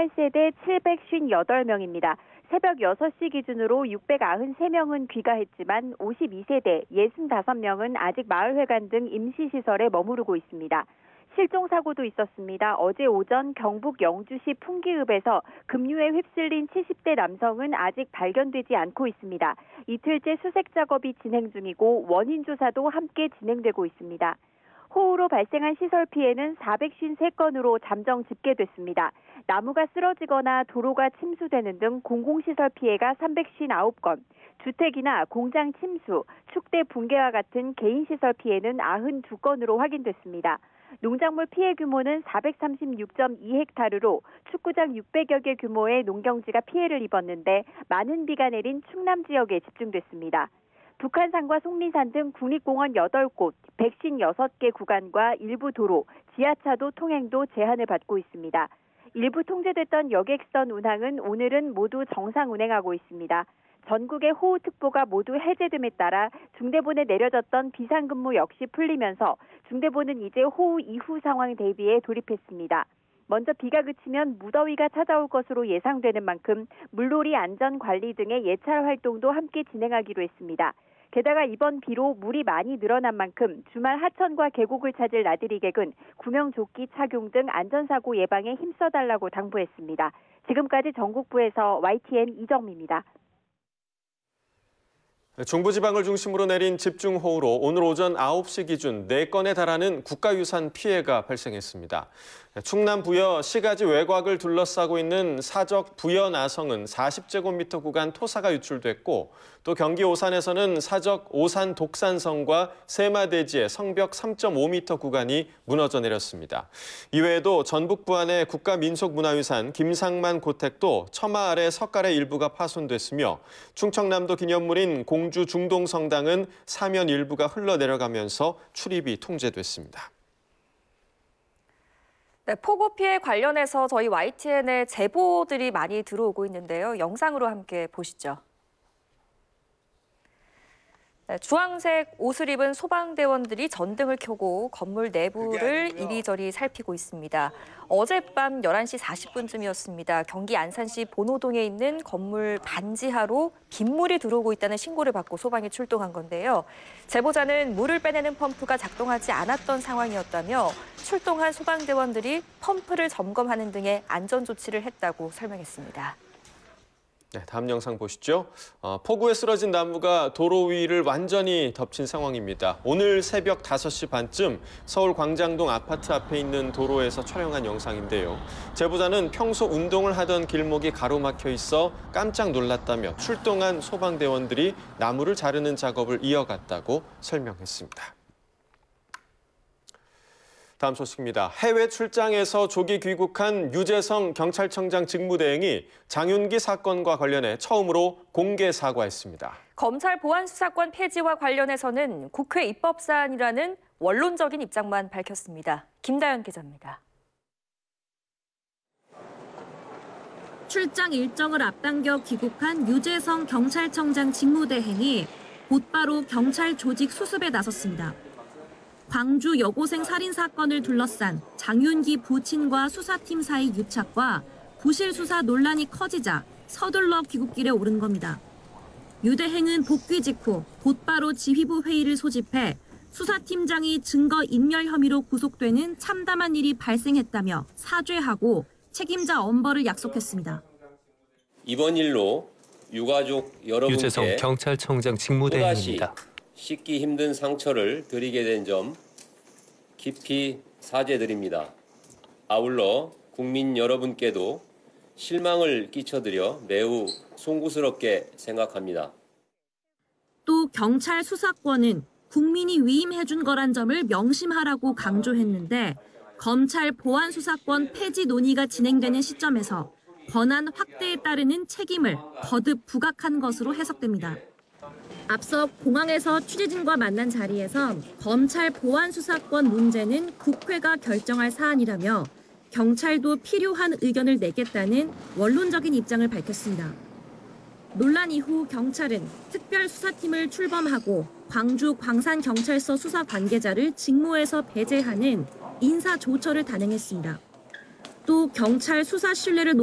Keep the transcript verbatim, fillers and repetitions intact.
십팔 세대 칠백오십팔 명입니다. 새벽 여섯 시 기준으로 육백구십삼 명은 귀가했지만 오십이 세대 육십오 명은 아직 마을회관 등 임시시설에 머무르고 있습니다. 실종사고도 있었습니다. 어제 오전 경북 영주시 풍기읍에서 급류에 휩쓸린 칠십 대 남성은 아직 발견되지 않고 있습니다. 이틀째 수색 작업이 진행 중이고 원인 조사도 함께 진행되고 있습니다. 호우로 발생한 시설 피해는 사백오십삼 건으로 잠정 집계됐습니다. 나무가 쓰러지거나 도로가 침수되는 등 공공시설 피해가 삼백오십구 건, 주택이나 공장 침수, 축대 붕괴와 같은 개인시설 피해는 구십이 건으로 확인됐습니다. 농작물 피해 규모는 사백삼십육 점 이 헥타르로 축구장 육백여 개 규모의 농경지가 피해를 입었는데 많은 비가 내린 충남 지역에 집중됐습니다. 북한산과 속리산 등 국립공원 여덟 곳, 백오십육 개 구간과 일부 도로, 지하차도 통행도 제한을 받고 있습니다. 일부 통제됐던 여객선 운항은 오늘은 모두 정상 운행하고 있습니다. 전국의 호우특보가 모두 해제됨에 따라 중대본에 내려졌던 비상근무 역시 풀리면서 중대본은 이제 호우 이후 상황 대비에 돌입했습니다. 먼저 비가 그치면 무더위가 찾아올 것으로 예상되는 만큼 물놀이 안전관리 등의 예찰 활동도 함께 진행하기로 했습니다. 게다가 이번 비로 물이 많이 늘어난 만큼 주말 하천과 계곡을 찾을 나들이객은 구명조끼 착용 등 안전사고 예방에 힘써달라고 당부했습니다. 지금까지 전국부에서 와이티엔 이정미입니다. 중부지방을 중심으로 내린 집중호우로 오늘 오전 아홉 시 기준 네 건에 달하는 국가유산 피해가 발생했습니다. 충남 부여 시가지 외곽을 둘러싸고 있는 사적 부여 나성은 사십 제곱미터 구간 토사가 유출됐고 또 경기 오산에서는 사적 오산 독산성과 세마대지의 성벽 삼 점 오 미터 구간이 무너져 내렸습니다. 이외에도 전북 부안의 국가민속문화유산 김상만 고택도 처마 아래 석가래 일부가 파손됐으며 충청남도 기념물인 공주 중동성당은 사면 일부가 흘러내려가면서 출입이 통제됐습니다. 네, 폭우 피해 관련해서 저희 와이티엔에 제보들이 많이 들어오고 있는데요. 영상으로 함께 보시죠. 네, 주황색 옷을 입은 소방대원들이 전등을 켜고 건물 내부를 이리저리 살피고 있습니다. 어젯밤 열한 시 사십 분쯤이었습니다. 경기 안산시 본호동에 있는 건물 반지하로 빗물이 들어오고 있다는 신고를 받고 소방이 출동한 건데요. 제보자는 물을 빼내는 펌프가 작동하지 않았던 상황이었다며 출동한 소방대원들이 펌프를 점검하는 등의 안전 조치를 했다고 설명했습니다. 네, 다음 영상 보시죠. 어, 폭우에 쓰러진 나무가 도로 위를 완전히 덮친 상황입니다. 오늘 새벽 다섯 시 반쯤 서울 광장동 아파트 앞에 있는 도로에서 촬영한 영상인데요. 제보자는 평소 운동을 하던 길목이 가로막혀 있어 깜짝 놀랐다며 출동한 소방대원들이 나무를 자르는 작업을 이어갔다고 설명했습니다. 다음 소식입니다. 해외 출장에서 조기 귀국한 유재성 경찰청장 직무대행이 장윤기 사건과 관련해 처음으로 공개 사과했습니다. 검찰 보안수사권 폐지와 관련해서는 국회 입법사안이라는 원론적인 입장만 밝혔습니다. 김다연 기자입니다. 출장 일정을 앞당겨 귀국한 유재성 경찰청장 직무대행이 곧바로 경찰 조직 수습에 나섰습니다. 광주 여고생 살인 사건을 둘러싼 장윤기 부친과 수사팀 사이 유착과 부실 수사 논란이 커지자 서둘러 귀국길에 오른 겁니다. 유 대행은 복귀 직후 곧바로 지휘부 회의를 소집해 수사팀장이 증거 인멸 혐의로 구속되는 참담한 일이 발생했다며 사죄하고 책임자 엄벌을 약속했습니다. 이번 일로 유가족 여러분께 유재성 경찰청장 직무대행입니다. 씻기 힘든 상처를 드리게 된 점 깊이 사죄드립니다. 아울러 국민 여러분께도 실망을 끼쳐드려 매우 송구스럽게 생각합니다. 또 경찰 수사권은 국민이 위임해준 거란 점을 명심하라고 강조했는데 검찰 보안 수사권 폐지 논의가 진행되는 시점에서 권한 확대에 따르는 책임을 거듭 부각한 것으로 해석됩니다. 앞서 공항에서 취재진과 만난 자리에서 검찰 보안 수사권 문제는 국회가 결정할 사안이라며 경찰도 필요한 의견을 내겠다는 원론적인 입장을 밝혔습니다. 논란 이후 경찰은 특별수사팀을 출범하고 광주 광산경찰서 수사 관계자를 직무에서 배제하는 인사조처를 단행했습니다. 또 경찰 수사 신뢰를